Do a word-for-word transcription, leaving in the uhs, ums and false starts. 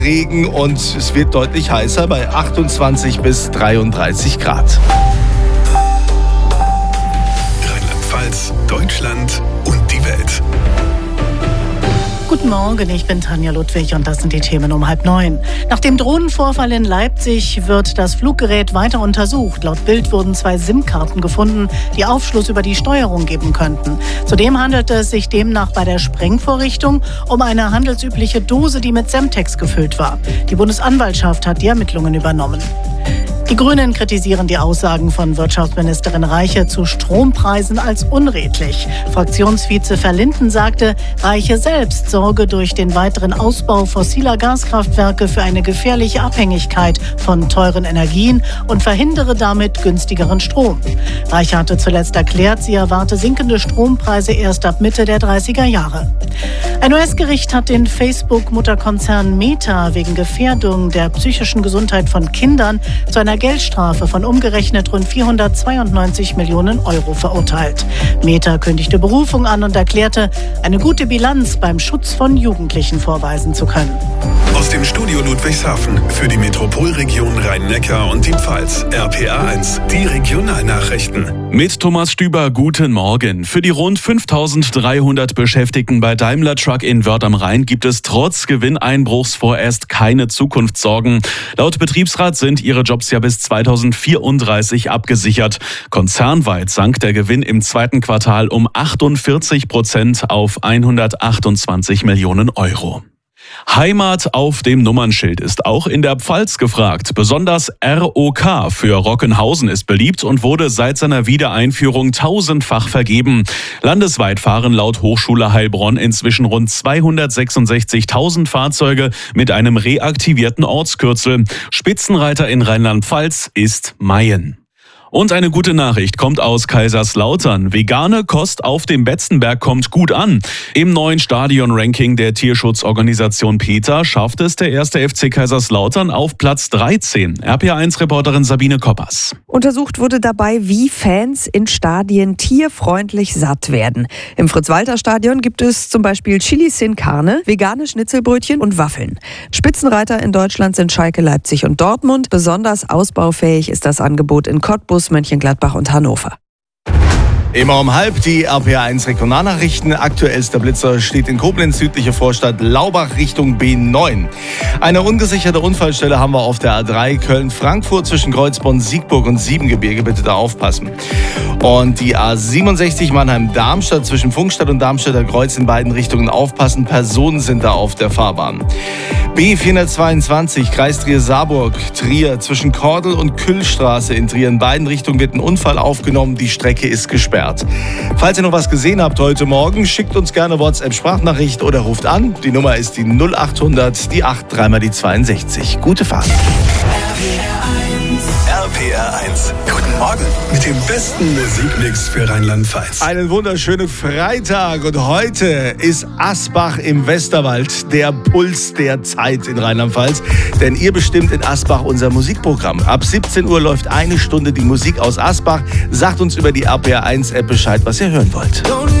Regen und es wird deutlich heißer bei achtundzwanzig bis dreiunddreißig Grad. Rheinland-Pfalz, Deutschland und die Welt. Guten Morgen, ich bin Tanja Ludwig und das sind die Themen um halb neun. Nach dem Drohnenvorfall in Leipzig wird das Fluggerät weiter untersucht. Laut Bild wurden zwei SIM-Karten gefunden, die Aufschluss über die Steuerung geben könnten. Zudem handelte es sich demnach bei der Sprengvorrichtung um eine handelsübliche Dose, die mit Semtex gefüllt war. Die Bundesanwaltschaft hat die Ermittlungen übernommen. Die Grünen kritisieren die Aussagen von Wirtschaftsministerin Reiche zu Strompreisen als unredlich. Fraktionsvize Verlinden sagte, Reiche selbst sorge durch den weiteren Ausbau fossiler Gaskraftwerke für eine gefährliche Abhängigkeit von teuren Energien und verhindere damit günstigeren Strom. Reiche hatte zuletzt erklärt, sie erwarte sinkende Strompreise erst ab Mitte der dreißiger Jahre. Ein U S-Gericht hat den Facebook-Mutterkonzern Meta wegen Gefährdung der psychischen Gesundheit von Kindern zu einer Geldstrafe von umgerechnet rund vierhundertzweiundneunzig Millionen Euro verurteilt. Meta kündigte Berufung an und erklärte, eine gute Bilanz beim Schutz von Jugendlichen vorweisen zu können. Aus dem Studio Ludwigshafen für die Metropolregion Rhein-Neckar und die Pfalz. R P A eins, die Regionalnachrichten. Mit Thomas Stüber, guten Morgen. Für die rund fünftausenddreihundert Beschäftigten bei Daimler Truck in Wörth am Rhein gibt es trotz Gewinneinbruchs vorerst keine Zukunftssorgen. Laut Betriebsrat sind ihre Jobs ja bis zweitausendvierunddreißig abgesichert. Konzernweit sank der Gewinn im zweiten Quartal um achtundvierzig Prozent auf hundertachtundzwanzig Millionen Euro. Heimat auf dem Nummernschild ist auch in der Pfalz gefragt. Besonders R O K für Rockenhausen ist beliebt und wurde seit seiner Wiedereinführung tausendfach vergeben. Landesweit fahren laut Hochschule Heilbronn inzwischen rund zweihundertsechsundsechzigtausend Fahrzeuge mit einem reaktivierten Ortskürzel. Spitzenreiter in Rheinland-Pfalz ist Mayen. Und eine gute Nachricht kommt aus Kaiserslautern. Vegane Kost auf dem Betzenberg kommt gut an. Im neuen Stadion-Ranking der Tierschutzorganisation PETA schafft es der erste F C Kaiserslautern auf Platz dreizehn. R P A eins-Reporterin Sabine Koppers. Untersucht wurde dabei, wie Fans in Stadien tierfreundlich satt werden. Im Fritz-Walter-Stadion gibt es zum Beispiel Chili sin Carne, vegane Schnitzelbrötchen und Waffeln. Spitzenreiter in Deutschland sind Schalke, Leipzig und Dortmund. Besonders ausbaufähig ist das Angebot in Cottbus, Mönchengladbach und Hannover. Immer um halb die R P A eins Regionalnachrichten. Aktuellster Blitzer steht in Koblenz, südliche Vorstadt Laubach Richtung B neun. Eine ungesicherte Unfallstelle haben wir auf der A drei Köln-Frankfurt zwischen Kreuzborn, Siegburg und Siebengebirge. Bitte da aufpassen. Und die A siebenundsechzig Mannheim-Darmstadt zwischen Funkstadt und Darmstädter Kreuz in beiden Richtungen aufpassen. Personen sind da auf der Fahrbahn. B vierhundertzweiundzwanzig Kreis Trier-Saarburg, Trier zwischen Kordel und Kühlstraße in Trier. In beiden Richtungen wird ein Unfall aufgenommen. Die Strecke ist gesperrt. Falls ihr noch was gesehen habt heute Morgen, schickt uns gerne WhatsApp-Sprachnachricht oder ruft an. Die Nummer ist die null achthundert, die acht, dreimal die zweiundsechzig. Gute Fahrt. R P R eins. Guten Morgen mit dem besten Musikmix für Rheinland-Pfalz. Einen wunderschönen Freitag und heute ist Asbach im Westerwald der Puls der Zeit in Rheinland-Pfalz. Denn ihr bestimmt in Asbach unser Musikprogramm. Ab siebzehn Uhr läuft eine Stunde die Musik aus Asbach. Sagt uns über die R P R eins App Bescheid, was ihr hören wollt.